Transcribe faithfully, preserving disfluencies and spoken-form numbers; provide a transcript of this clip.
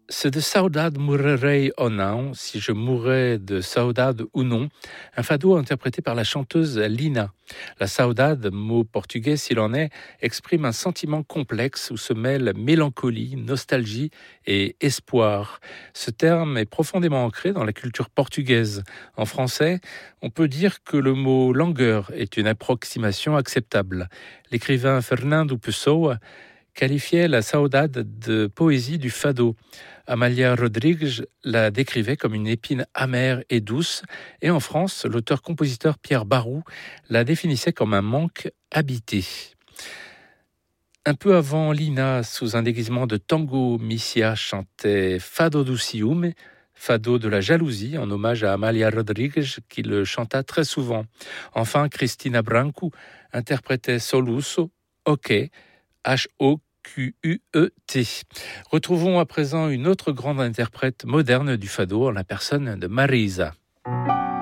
C'est de saudade mourrei ou non, si je mourrais de saudade ou non, un fado interprété par la chanteuse Lina. La saudade, mot portugais s'il en est, exprime un sentiment complexe où se mêlent mélancolie, nostalgie et espoir. Ce terme est profondément ancré dans la culture portugaise. En français, on peut dire que le mot langueur est une approximation acceptable. L'écrivain Fernando Pessoa qualifiait la saudade de poésie du fado. Amália Rodrigues la décrivait comme une épine amère et douce, et en France, l'auteur-compositeur Pierre Barroux la définissait comme un manque habité. Un peu avant, Lina, sous un déguisement de tango Missia, chantait Fado do Ciúme, Fado de la jalousie, en hommage à Amália Rodrigues, qui le chanta très souvent. Enfin, Cristina Branco interprétait Soluço, OK, H O Q U E T. Retrouvons à présent une autre grande interprète moderne du fado en la personne de Marisa.